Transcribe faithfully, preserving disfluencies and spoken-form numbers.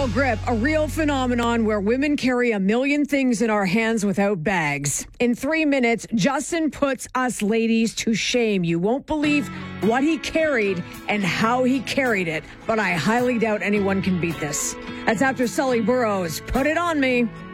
Girl Grip, a real phenomenon where women carry a million things in our hands without bags. In three minutes, Justin puts us ladies to shame. You won't believe what he carried and how he carried it, but I highly doubt anyone can beat this. That's after Sully Burrows. Put it on me.